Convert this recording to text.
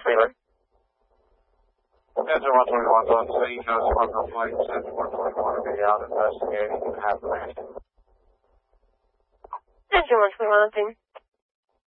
121. Engine 121's on scene, no smoke on flight, engine 121 to be out investigating and have the man. Engine 121 on scene.